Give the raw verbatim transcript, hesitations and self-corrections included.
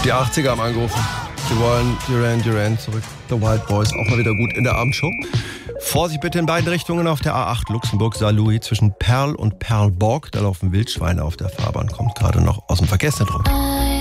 Die achtziger haben angerufen. Sie wollen Duran Duran zurück. The Wild Boys, auch mal wieder gut in der Abendshow. Vorsicht bitte in beiden Richtungen auf der A acht Luxemburg-Saarlouis zwischen Perl und Perlborg. Da laufen Wildschweine auf der Fahrbahn. Kommt gerade noch aus dem Verkehrszentrum.